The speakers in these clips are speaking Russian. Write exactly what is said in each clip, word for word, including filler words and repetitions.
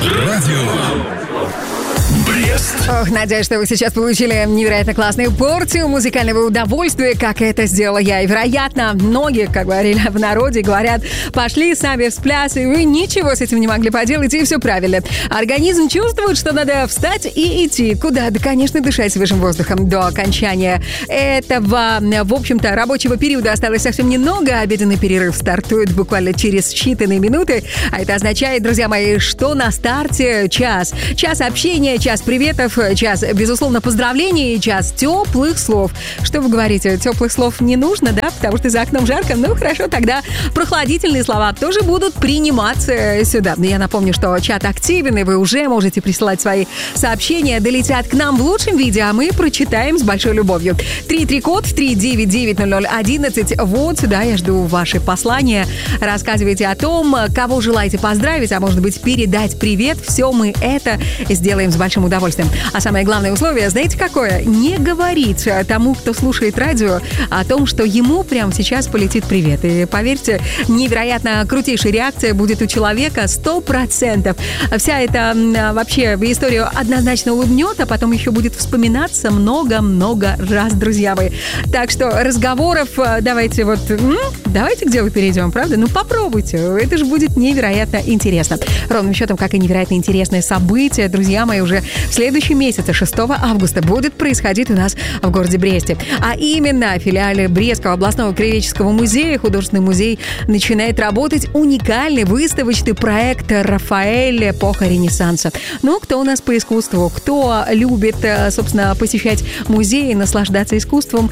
Радио Брест. Ох, надеюсь, что вы сейчас получили невероятно классную порцию музыкального удовольствия, как это сделала я. И, вероятно, многие, как говорили в народе, говорят, пошли сами в пляс, и вы ничего с этим не могли поделать, и все правильно. Организм чувствует, что надо встать и идти. Куда? Да, конечно, дышать свежим воздухом до окончания этого, в общем-то, рабочего периода осталось совсем немного. Обеденный перерыв стартует буквально через считанные минуты. А это означает, друзья мои, что на старте час. Час общения, час приветов, час, безусловно, поздравлений, час теплых слов. Что вы говорите, теплых слов не нужно, да? Потому что за окном жарко. Ну, хорошо, тогда прохладительные слова тоже будут приниматься сюда. Я напомню, что чат активен, и вы уже можете присылать свои сообщения, долетят к нам в лучшем виде, а мы прочитаем с большой любовью. три три код три девять девять ноль ноль одиннадцать. Вот сюда я жду ваши послания. Рассказывайте о том, кого желаете поздравить, а может быть передать привет. Все мы это сделаем с большим удовольствием. А самое главное условие, знаете какое? Не говорить тому, кто слушает радио, о том, что ему прямо сейчас полетит привет. И поверьте, невероятно крутейшая реакция будет у человека сто процентов. Вся эта вообще история однозначно улыбнет, а потом еще будет вспоминаться много-много раз, друзья мои. Так что разговоров давайте вот... Давайте к делу перейдем, правда? Ну попробуйте. Это же будет невероятно интересно. Ровным счетом, как и невероятно интересное событие, друзья мои, уже в следующем месяце, шестого августа, будет происходить у нас в городе Бресте. А именно в филиале Брестского областного краеведческого музея художественный музей начинает работать уникальный выставочный проект «Рафаэль. Эпоха Ренессанса». Ну, кто у нас по искусству, кто любит, собственно, посещать музеи, наслаждаться искусством,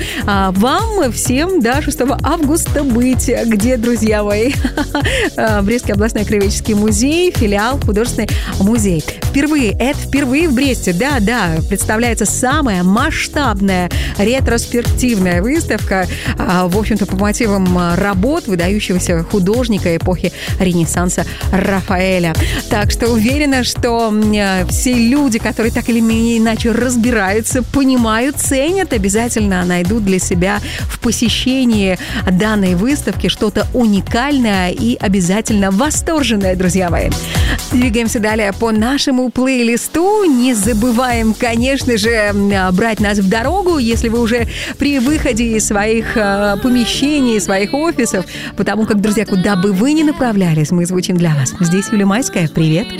вам всем до шестого августа быть. Где, друзья мои? Брестский областной краеведческий музей, филиал художественный музей. Впервые, это впервые в Бресте, да-да, представляется самая масштабная ретроспективная выставка, в общем-то, по мотивам работ выдающегося художника эпохи Ренессанса Рафаэля. Так что уверена, что все люди, которые так или иначе разбираются, понимают, ценят, обязательно найдут для себя в посещении данной выставки что-то уникальное и обязательно восторженное, друзья мои. Двигаемся далее по нашему плейлисту. Не забываем, конечно же, брать нас в дорогу, если вы уже при выходе из своих э, помещений, своих офисов, потому как, друзья, куда бы вы ни направлялись, мы звучим для вас. Здесь Юлия Майская. Привет.